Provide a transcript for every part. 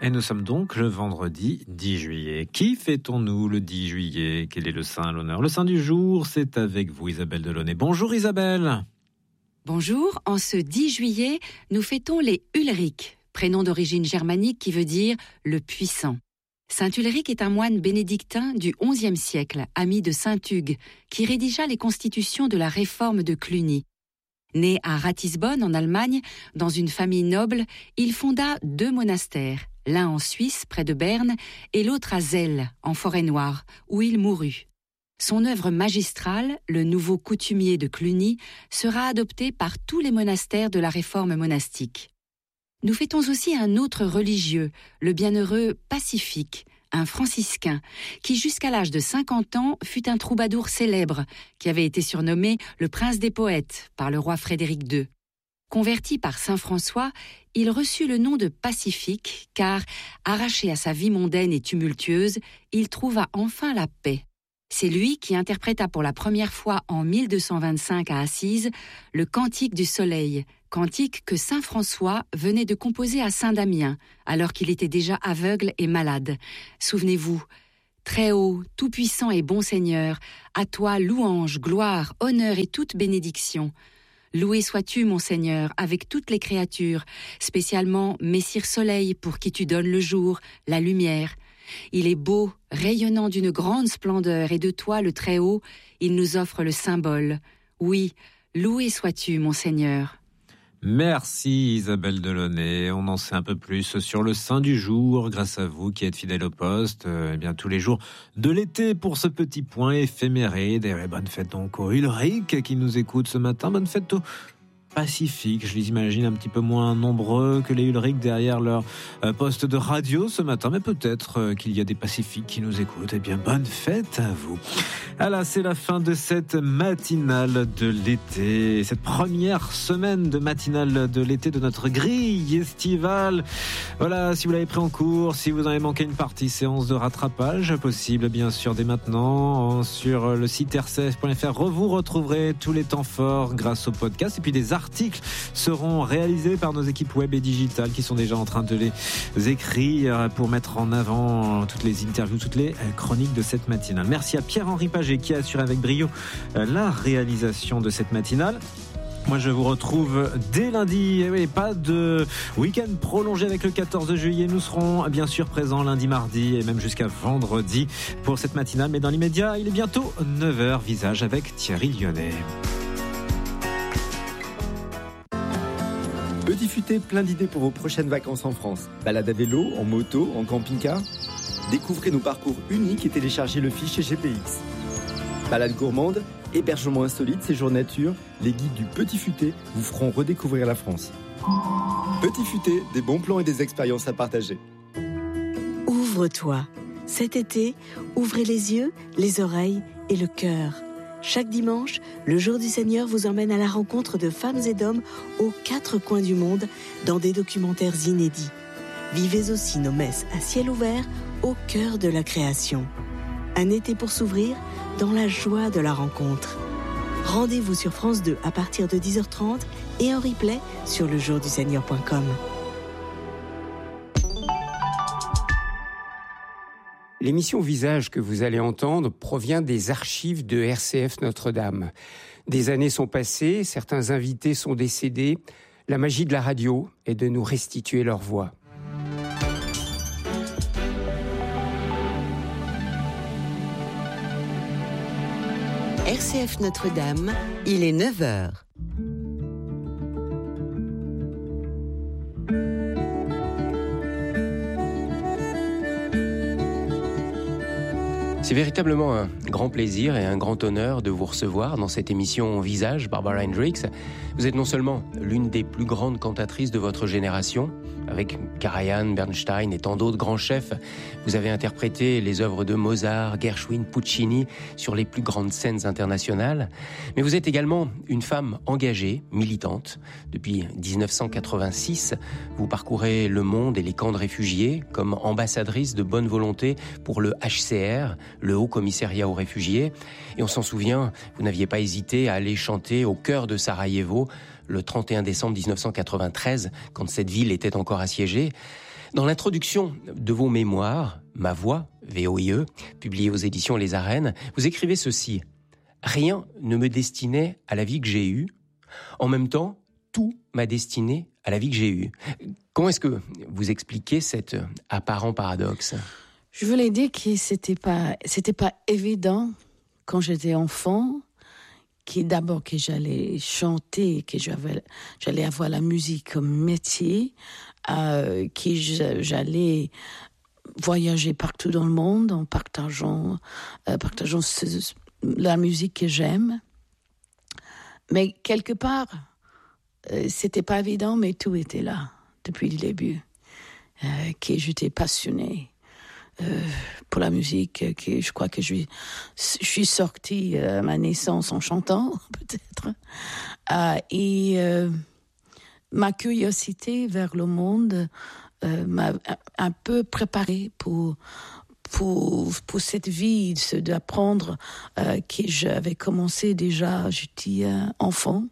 Et nous sommes donc le vendredi 10 juillet. Qui fêtons-nous le 10 juillet ? Quel est le saint à l'honneur ? Le saint du jour, c'est avec vous Isabelle Delaunay. Bonjour Isabelle. Bonjour, en ce 10 juillet, nous fêtons les Ulric, prénom d'origine germanique qui veut dire « le puissant ». Saint Ulric est un moine bénédictin du XIe siècle, ami de saint Hugues, qui rédigea les constitutions de la réforme de Cluny. Né à Ratisbonne, en Allemagne, dans une famille noble, il fonda 2 monastères, l'un en Suisse, près de Berne, et l'autre à Zell, en Forêt-Noire, où il mourut. Son œuvre magistrale, le Nouveau coutumier de Cluny, sera adoptée par tous les monastères de la réforme monastique. Nous fêtons aussi un autre religieux, le bienheureux Pacifique, un franciscain, qui jusqu'à l'âge de 50 ans fut un troubadour célèbre, qui avait été surnommé le prince des poètes par le roi Frédéric II. Converti par saint François, il reçut le nom de Pacifique, car, arraché à sa vie mondaine et tumultueuse, il trouva enfin la paix. C'est lui qui interpréta pour la première fois en 1225 à Assise le Cantique du Soleil, cantique que saint François venait de composer à saint Damien, alors qu'il était déjà aveugle et malade. Souvenez-vous, « Très haut, tout-puissant et bon Seigneur, à toi louange, gloire, honneur et toute bénédiction. Loué sois-tu, mon Seigneur, avec toutes les créatures, spécialement Messire Soleil pour qui tu donnes le jour, la lumière. Il est beau, rayonnant d'une grande splendeur, et de toi, le Très-Haut, il nous offre le symbole. Oui, loué sois-tu, mon Seigneur. » Merci Isabelle Delaunay. On en sait un peu plus sur le saint du jour grâce à vous qui êtes fidèle au poste. Bien tous les jours de l'été pour ce petit point éphéméride. Et bonne fête donc aux Ulric qui nous écoutent ce matin. Bonne fête aux Pacifique, je les imagine un petit peu moins nombreux que les Ulric derrière leur poste de radio ce matin, mais peut-être qu'il y a des Pacifiques qui nous écoutent. Eh bien, bonne fête à vous. Voilà, c'est la fin de cette matinale de l'été, cette première semaine de matinale de l'été de notre grille estivale. Voilà, si vous l'avez pris en cours, si vous en avez manqué une partie, séance de rattrapage possible bien sûr dès maintenant sur le site rcf.fr. Vous retrouverez tous les temps forts grâce au podcast et puis des articles seront réalisés par nos équipes web et digitales qui sont déjà en train de les écrire pour mettre en avant toutes les interviews, toutes les chroniques de cette matinale. Merci à Pierre-Henri Paget qui a assuré avec brio la réalisation de cette matinale. Moi, je vous retrouve dès lundi. Et oui, pas de week-end prolongé avec le 14 juillet. Nous serons bien sûr présents lundi, mardi et même jusqu'à vendredi pour cette matinale. Mais dans l'immédiat, il est bientôt 9h. Visage avec Thierry Lyonnais. Petit Futé, plein d'idées pour vos prochaines vacances en France. Balade à vélo, en moto, en camping-car. Découvrez nos parcours uniques et téléchargez le fichier GPX. Balade gourmande, hébergement insolite, séjour nature, les guides du Petit Futé vous feront redécouvrir la France. Petit Futé, des bons plans et des expériences à partager. Ouvre-toi. Cet été, ouvrez les yeux, les oreilles et le cœur. Chaque dimanche, le Jour du Seigneur vous emmène à la rencontre de femmes et d'hommes aux 4 coins du monde dans des documentaires inédits. Vivez aussi nos messes à ciel ouvert au cœur de la création. Un été pour s'ouvrir dans la joie de la rencontre. Rendez-vous sur France 2 à partir de 10h30 et en replay sur lejourduseigneur.com. L'émission Visage que vous allez entendre provient des archives de RCF Notre-Dame. Des années sont passées, certains invités sont décédés. La magie de la radio est de nous restituer leur voix. RCF Notre-Dame, il est 9h. C'est véritablement un grand plaisir et un grand honneur de vous recevoir dans cette émission Visage, Barbara Hendricks. Vous êtes non seulement l'une des plus grandes cantatrices de votre génération, avec Karajan, Bernstein et tant d'autres grands chefs. Vous avez interprété les œuvres de Mozart, Gershwin, Puccini sur les plus grandes scènes internationales. Mais vous êtes également une femme engagée, militante. Depuis 1986, vous parcourez le monde et les camps de réfugiés comme ambassadrice de bonne volonté pour le HCR, le Haut Commissariat aux réfugiés. Et on s'en souvient, vous n'aviez pas hésité à aller chanter au cœur de Sarajevo le 31 décembre 1993, quand cette ville était encore assiégée. Dans l'introduction de vos mémoires, Ma voix, VOIE, publiée aux éditions Les Arènes, vous écrivez ceci. « Rien ne me destinait à la vie que j'ai eue. En même temps, tout m'a destiné à la vie que j'ai eue. » Comment est-ce que vous expliquez cet apparent paradoxe ? Je voulais dire que c'était pas évident quand j'étais enfant, d'abord que j'allais chanter, que j'allais avoir la musique comme métier, que j'allais voyager partout dans le monde en partageant la musique que j'aime. Mais quelque part, c'était pas évident, mais tout était là depuis le début. Que j'étais passionnée pour la musique, que je crois que je suis sortie à ma naissance en chantant, peut-être. Et ma curiosité vers le monde m'a un peu préparée pour cette vie, d'apprendre que j'avais commencé déjà, j'étais enfant.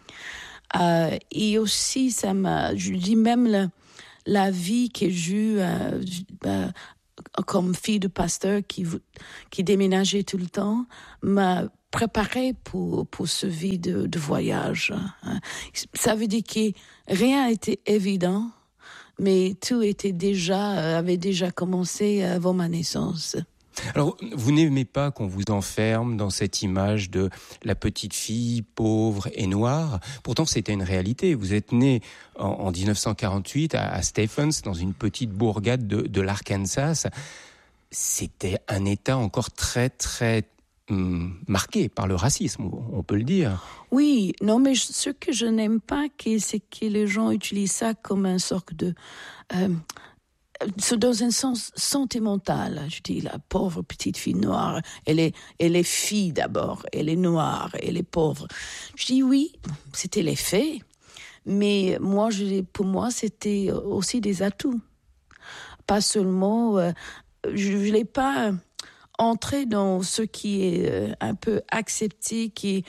Et aussi, je dis même la vie que j'ai eue comme fille de pasteur qui déménageait tout le temps, m'a préparée pour ce vie de voyage. Ça veut dire que rien n'était évident, mais tout avait déjà commencé avant ma naissance. Alors, vous n'aimez pas qu'on vous enferme dans cette image de la petite fille pauvre et noire. Pourtant, c'était une réalité. Vous êtes né en 1948 à Stephens, dans une petite bourgade de l'Arkansas. C'était un État encore très, très marqué par le racisme, on peut le dire. Oui, non, mais ce que je n'aime pas, c'est que les gens utilisent ça comme une sorte de... dans un sens sentimental. Je dis, la pauvre petite fille noire, elle est fille d'abord, elle est noire, elle est pauvre. Je dis oui, c'était les faits, mais pour moi, c'était aussi des atouts. Pas seulement, je ne voulais pas entrer dans ce qui est un peu accepté,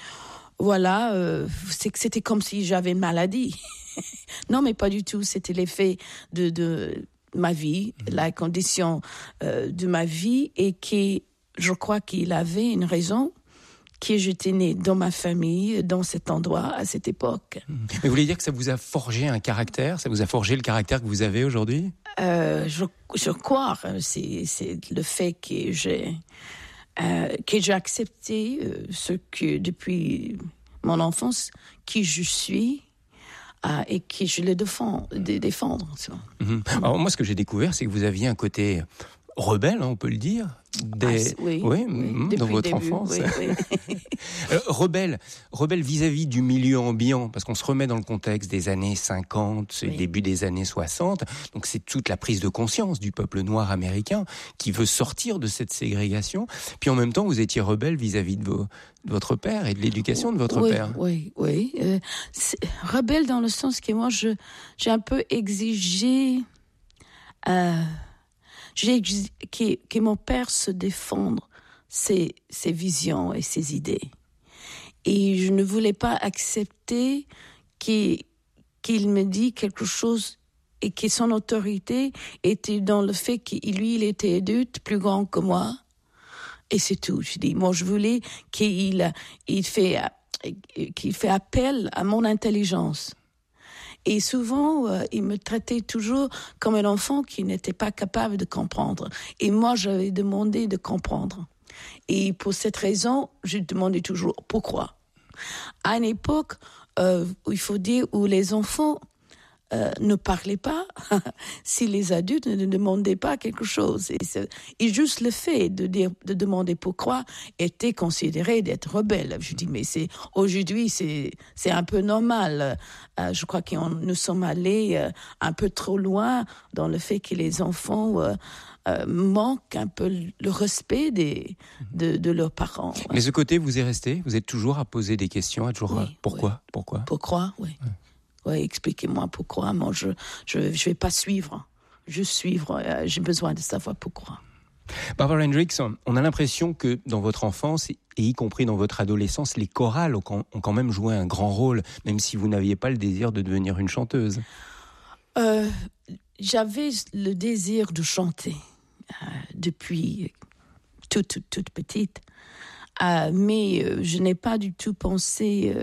c'était comme si j'avais une maladie. Non, mais pas du tout, c'était l'effet de ma vie, la condition de ma vie, et je crois qu'il avait une raison, que j'étais née dans ma famille, dans cet endroit, à cette époque. Mais vous voulez dire que ça vous a forgé un caractère ? Ça vous a forgé le caractère que vous avez aujourd'hui ? Je crois, c'est le fait que j'ai accepté ce que, depuis mon enfance, qui je suis, et que je le défendre. Alors moi, ce que j'ai découvert, c'est que vous aviez un côté rebelle, on peut le dire, oui, dans votre enfance. Oui. Rebelle vis-à-vis du milieu ambiant, parce qu'on se remet dans le contexte des années 50, début des années 60. Donc c'est toute la prise de conscience du peuple noir américain qui veut sortir de cette ségrégation. Puis en même temps, vous étiez rebelle vis-à-vis de votre père et de l'éducation de votre père. Oui. Rebelle dans le sens que moi, j'ai un peu exigé... que mon père se défende ses visions et ses idées. Et je ne voulais pas accepter qu'il me dise quelque chose et que son autorité était dans le fait qu'il était adulte, plus grand que moi. Et c'est tout. Je dis, moi, je voulais qu'il fait appel à mon intelligence. Et souvent, il me traitait toujours comme un enfant qui n'était pas capable de comprendre. Et moi, j'avais demandé de comprendre. Et pour cette raison, je demandais toujours pourquoi. À une époque, il faut dire, où les enfants ne parlaient pas si les adultes ne demandaient pas quelque chose. Et juste le fait de demander pourquoi était considéré d'être rebelle. Je dis, mais aujourd'hui, c'est un peu normal. Je crois que nous sommes allés un peu trop loin dans le fait que les enfants manquent un peu le respect de leurs parents. Mais ce côté vous est resté ? Vous êtes toujours à poser des questions, à toujours pourquoi ? Pourquoi, oui. Oui, expliquez-moi pourquoi. Moi, je vais pas suivre. J'ai besoin de savoir pourquoi. Barbara Hendricks, on a l'impression que dans votre enfance, et y compris dans votre adolescence, les chorales ont quand même joué un grand rôle, même si vous n'aviez pas le désir de devenir une chanteuse. j'avais le désir de chanter depuis toute petite. Mais je n'ai pas du tout pensé,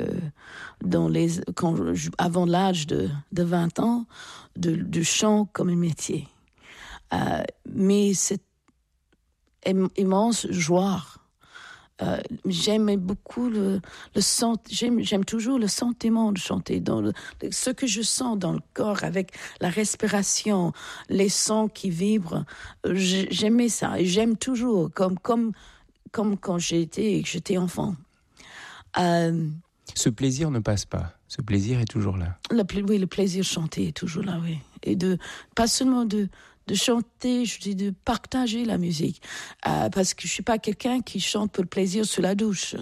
avant l'âge de 20 ans, de chant comme un métier. Mais c'est immense joie. J'aime beaucoup j'aime toujours le sentiment de chanter, ce que je sens dans le corps avec la respiration, les sons qui vibrent. J'aimais ça et j'aime toujours comme quand j'étais enfant. Ce plaisir ne passe pas. Ce plaisir est toujours là. Oui, le plaisir de chanter est toujours là, oui. Et pas seulement de chanter, je dis de partager la musique. Parce que je ne suis pas quelqu'un qui chante pour le plaisir sous la douche.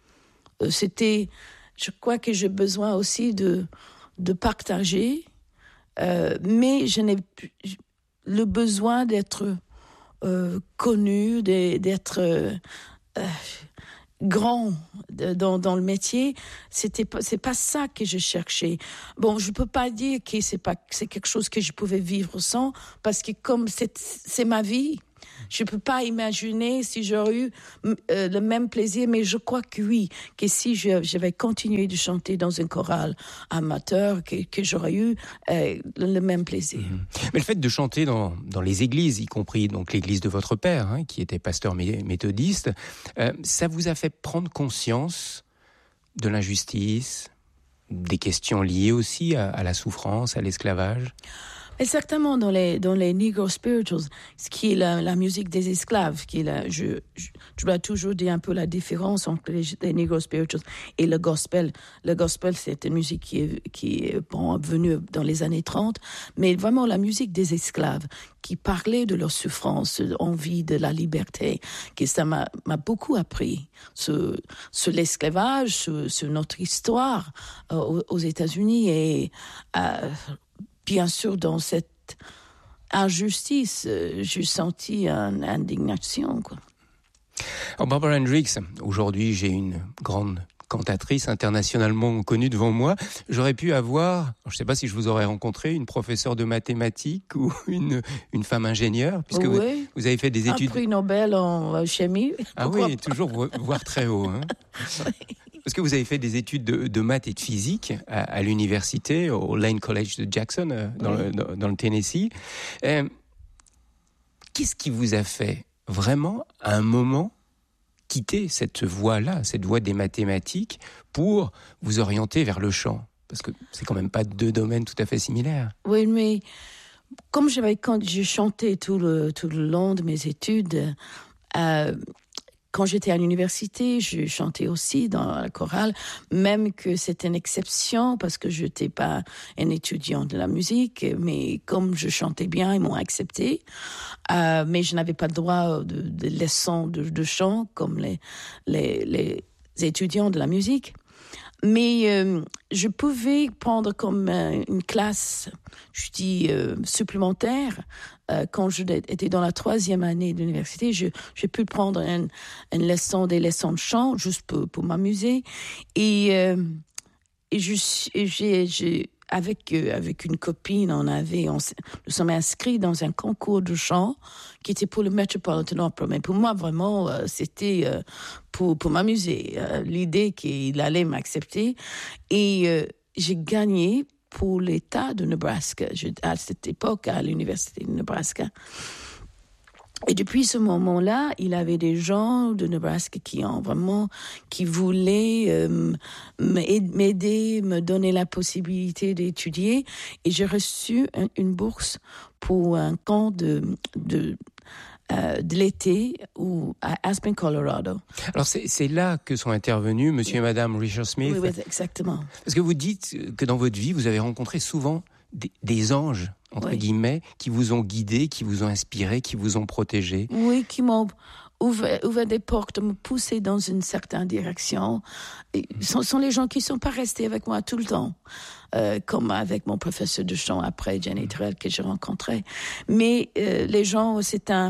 Je crois que j'ai besoin aussi de partager, mais je n'ai le besoin d'être connu, d'être grand dans le métier. C'est pas ça que je cherchais. Bon, je peux pas dire que c'est quelque chose que je pouvais vivre sans, parce que comme c'est ma vie, je peux pas imaginer si j'aurais eu le même plaisir, mais je crois que oui, que si j'avais continué de chanter dans un choral amateur, que j'aurais eu le même plaisir. Mais le fait de chanter dans les églises, y compris donc l'église de votre père, qui était pasteur méthodiste, ça vous a fait prendre conscience de l'injustice, des questions liées aussi à la souffrance, à l'esclavage? Et certainement dans les Negro Spirituals, ce qui est la musique des esclaves, je dois toujours dire un peu la différence entre les Negro Spirituals et le gospel. Le gospel, c'est une musique qui est venue dans les années 30, mais vraiment la musique des esclaves, qui parlait de leur souffrance, envie de la liberté, que ça m'a beaucoup appris sur l'esclavage, sur notre histoire aux États-Unis et bien sûr, dans cette injustice, j'ai senti une indignation, quoi. Alors, Barbara Hendricks, aujourd'hui, j'ai une grande cantatrice internationalement connue devant moi. J'aurais pu avoir, je ne sais pas si je vous aurais rencontré, une professeure de mathématiques ou une femme ingénieure, puisque oui. vous avez fait des études... Un prix Nobel en chimie. Ah oui, toujours voir très haut. Oui. Parce que vous avez fait des études de maths et de physique à l'université, au Lane College de Jackson, dans le Tennessee. Qu'est-ce qui vous a fait vraiment, à un moment, quitter cette voie-là, cette voie des mathématiques, pour vous orienter vers le chant? Parce que c'est quand même pas deux domaines tout à fait similaires. Oui, mais quand j'ai chanté tout le long de mes études, quand j'étais à l'université, je chantais aussi dans la chorale, même que c'était une exception parce que je n'étais pas un étudiant de la musique, mais comme je chantais bien, ils m'ont accepté. Mais je n'avais pas le droit de leçons de chant comme les étudiants de la musique. Mais je pouvais prendre comme une classe, supplémentaire. Quand j'étais dans la 3e année d'université, j'ai pu prendre des leçons de chant juste pour m'amuser. Et avec une copine, nous sommes inscrits dans un concours de chant qui était pour le Metropolitan Opera. Mais pour moi, vraiment, c'était pour m'amuser. L'idée qu'il allait m'accepter. Et j'ai gagné pour l'État de Nebraska. À cette époque, à l'Université de Nebraska. Et depuis ce moment-là, il y avait des gens de Nebraska qui voulaient m'aider, me donner la possibilité d'étudier. Et j'ai reçu une bourse pour un camp de l'été à Aspen, Colorado. Alors c'est là que sont intervenus monsieur et madame Richard Smith. Oui, exactement. Parce que vous dites que dans votre vie, vous avez rencontré souvent des anges, entre guillemets, qui vous ont guidé, qui vous ont inspiré, qui vous ont protégé. Oui, qui m'ont ouvert des portes, me pousser dans une certaine direction. Ce sont les gens qui ne sont pas restés avec moi tout le temps, comme avec mon professeur de chant après, Jenny Terrell, que j'ai rencontré. Mais les gens,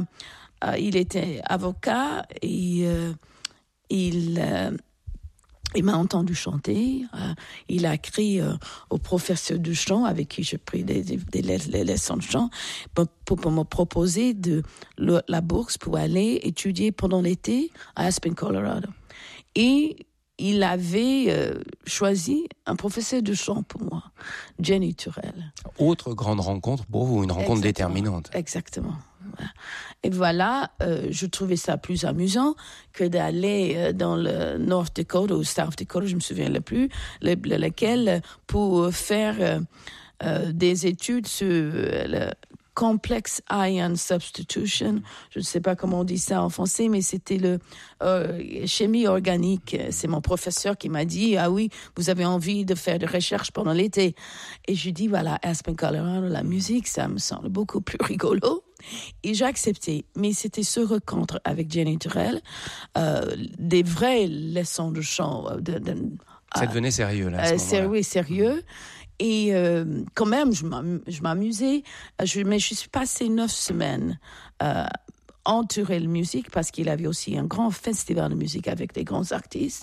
il était avocat et il il m'a entendu chanter. Il a écrit au professeur de chant avec qui j'ai pris des leçons de chant pour me proposer la bourse pour aller étudier pendant l'été à Aspen, Colorado. Et il avait choisi un professeur de chant pour moi, Jenny Turrell. Autre grande rencontre pour vous, une rencontre déterminante. Exactement. Et voilà, je trouvais ça plus amusant que d'aller dans le North Dakota ou South Dakota, je me souviens plus, lequel, pour faire des études sur le complex ion substitution. Je ne sais pas comment on dit ça en français, mais c'était le chimie organique. C'est mon professeur qui m'a dit, ah oui, vous avez envie de faire des recherches pendant l'été. Et je dis, voilà, Aspen, Colorado, la musique, ça me semble beaucoup plus rigolo. Et j'ai accepté. Mais c'était ce rencontre avec Jenny Turrell, des vraies leçons de chant. Ça devenait sérieux, là, à ce moment-là. Oui, sérieux. Et quand même, je m'amusais. Mais je suis passée 9 semaines en Turrell Music parce qu'il avait aussi un grand festival de musique avec des grands artistes.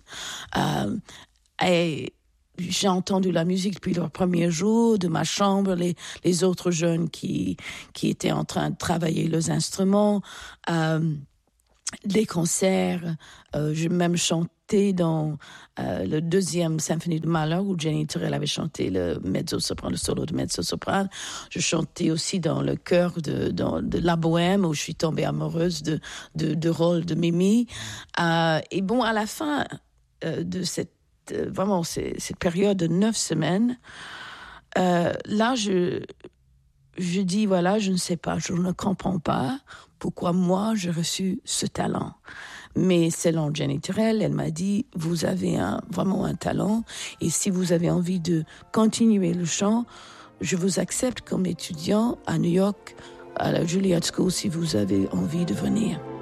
Et j'ai entendu la musique depuis le premier jour de ma chambre, les autres jeunes qui étaient en train de travailler leurs instruments, les concerts. J'ai même chanté dans le 2e symphonie de Mahler où Jenny Turrell avait chanté le mezzo-soprano, le solo de mezzo-soprano. Je chantais aussi dans le chœur de La Bohème où je suis tombée amoureuse de rôle de Mimi. Et bon, à la fin de cette période de 9 semaines, là, je dis, voilà, je ne sais pas, je ne comprends pas pourquoi moi, j'ai reçu ce talent. Mais selon Jenny Turrell, elle m'a dit, vous avez vraiment un talent, et si vous avez envie de continuer le chant, je vous accepte comme étudiant à New York, à la Juilliard School, si vous avez envie de venir.